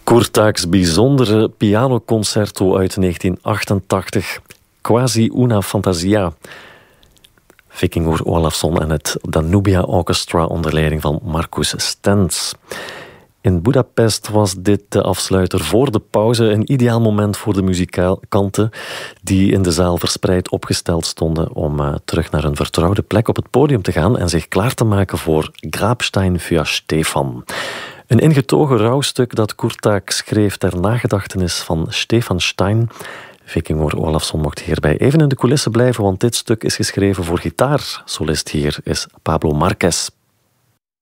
Courtaulds bijzondere pianoconcerto uit 1988, Quasi una fantasia. Vikingur Olafsson en het Danubia Orchestra onder leiding van Marcus Stenz. In Budapest was dit de afsluiter voor de pauze. Een ideaal moment voor de muzikanten die in de zaal verspreid opgesteld stonden om terug naar hun vertrouwde plek op het podium te gaan en zich klaar te maken voor Grabstein für Stefan. Een ingetogen rouwstuk dat Courtauld schreef ter nagedachtenis van Stefan Stein. Vikingur Olafsson mocht hierbij even in de coulissen blijven, want dit stuk is geschreven voor gitaar. Solist hier is Pablo Marquez.